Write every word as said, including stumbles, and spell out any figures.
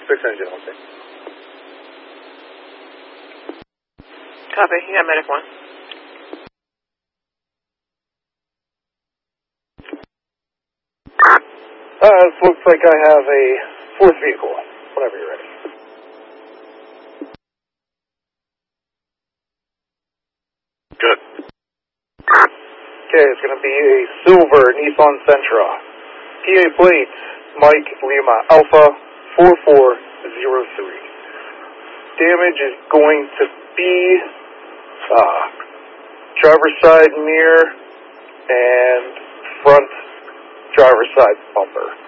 Six engine, okay. Copy. You got medic one. Uh, this looks like I have a fourth vehicle. Whenever you're ready. Good. Okay, it's going to be a silver Nissan Sentra. P A plates, Mike Lima Alpha four four zero three. Damage is going to be uh, driver's side mirror and front driver's side bumper.